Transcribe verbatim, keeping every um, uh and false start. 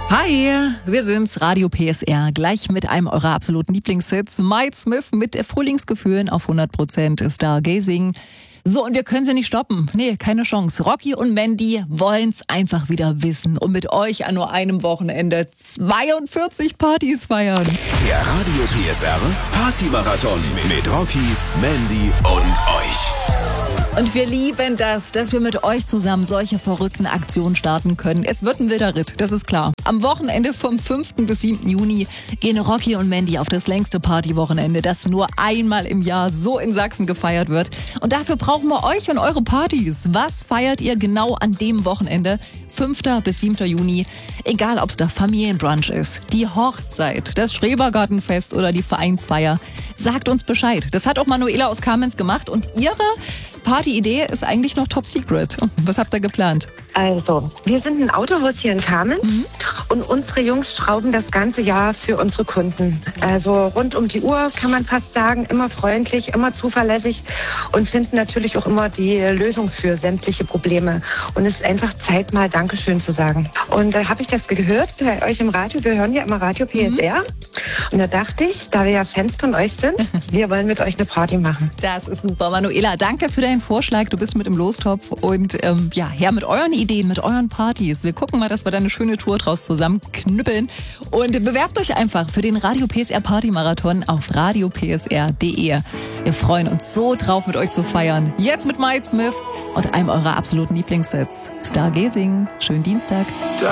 Hi, wir sind's, Radio P S R, gleich mit einem eurer absoluten Lieblingshits. Mike Smith mit Frühlingsgefühlen auf hundert Prozent Stargazing. So, und wir können sie nicht stoppen. Nee, keine Chance. Rocky und Mandy wollen's einfach wieder wissen und mit euch an nur einem Wochenende zweiundvierzig Partys feiern. Der Radio P S R Partymarathon mit Rocky, Mandy und euch. Und wir lieben das, dass wir mit euch zusammen solche verrückten Aktionen starten können. Es wird ein wilder Ritt, das ist klar. Am Wochenende vom fünften bis siebten Juni gehen Rocky und Mandy auf das längste Partywochenende, das nur einmal im Jahr so in Sachsen gefeiert wird. Und dafür brauchen wir euch und eure Partys. Was feiert ihr genau an dem Wochenende? fünften bis siebten Juni, egal ob es der Familienbrunch ist, die Hochzeit, das Schrebergartenfest oder die Vereinsfeier. Sagt uns Bescheid. Das hat auch Manuela aus Kamenz gemacht und ihre Partyidee ist eigentlich noch top secret. Was habt ihr geplant? Also, wir sind ein Autohaus hier in Kamenz mhm. und unsere Jungs schrauben das ganze Jahr für unsere Kunden. Also rund um die Uhr kann man fast sagen, immer freundlich, immer zuverlässig und finden natürlich auch immer die Lösung für sämtliche Probleme. Und es ist einfach Zeit, mal Dankeschön zu sagen. Und da habe ich das gehört bei euch im Radio. Wir hören ja immer Radio P S R. Mhm. Und da dachte ich, da wir ja Fans von euch sind, wir wollen mit euch eine Party machen. Das ist super. Manuela, danke für deinen Vorschlag. Du bist mit im Lostopf und ähm, ja, her mit euren Ideen, mit euren Partys. Wir gucken mal, dass wir da eine schöne Tour draus zusammenknüppeln. Und bewerbt euch einfach für den Radio P S R Partymarathon auf radio p s r punkt d e. Wir freuen uns so drauf, mit euch zu feiern. Jetzt mit Mike Smith und einem eurer absoluten Lieblingssets. Stargazing. Schönen Dienstag.